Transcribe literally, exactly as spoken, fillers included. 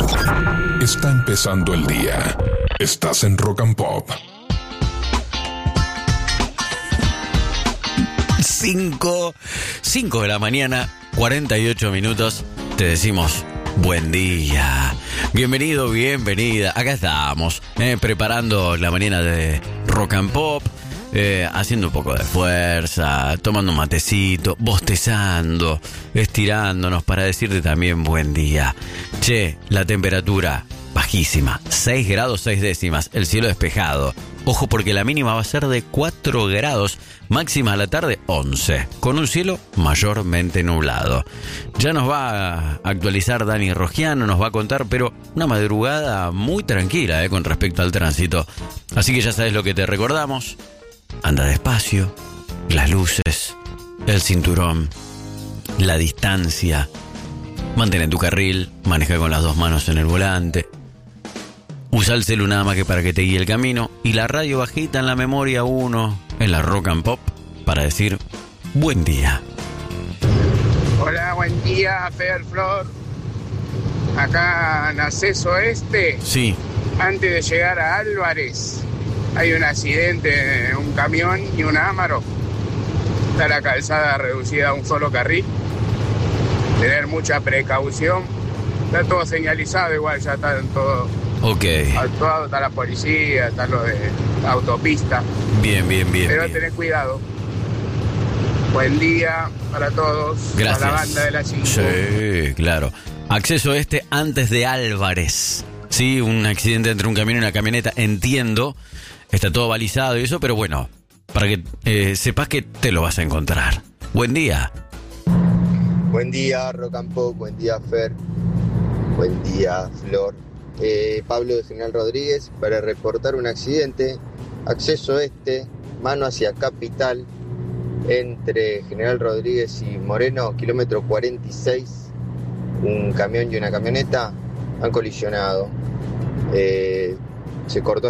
Está empezando el día. Estás en Rock and Pop. Cinco, cinco de la mañana, cuarenta y ocho minutos. Te decimos buen día. Bienvenido, bienvenida. Acá estamos, eh, preparando la mañana de Rock and Pop. Eh, haciendo un poco de fuerza, tomando un matecito, bostezando, estirándonos para decirte también buen día. Che, la temperatura bajísima, seis grados seis décimas, el cielo despejado. Ojo porque la mínima va a ser de cuatro grados, máxima a la tarde once, con un cielo mayormente nublado. Ya nos va a actualizar Dani Rogiano, nos va a contar, pero una madrugada muy tranquila eh, con respecto al tránsito. Así que ya sabes lo que te recordamos. Anda despacio, las luces, el cinturón, la distancia. Mantén en tu carril, maneja con las dos manos en el volante. Usa el celu nada más que para que te guíe el camino. Y la radio bajita en la memoria uno, en la Rock and Pop, para decir buen día. Hola, buen día, Fer Flor. Acá en Acceso Este. Sí. Antes de llegar a Álvarez, hay un accidente, un camión y un Amaro. Está la calzada reducida a un solo carril. Tener mucha precaución. Está todo señalizado, igual ya está en todo. Ok. Actuado, está la policía, está lo de la autopista. Bien, bien, bien. Pero bien. tener cuidado. Buen día para todos. Gracias. Para la banda de la cinco. Sí, claro. Acceso este antes de Álvarez. Sí, un accidente entre un camión y una camioneta. Entiendo. Está todo balizado y eso, pero bueno, para que eh, sepas que te lo vas a encontrar. Buen día. Buen día, Rock and Pop. Buen día, Fer. Buen día, Flor. Eh, Pablo de General Rodríguez para reportar un accidente. Acceso este, mano hacia Capital, entre General Rodríguez y Moreno, kilómetro cuarenta y seis. Un camión y una camioneta han colisionado. Eh, se cortó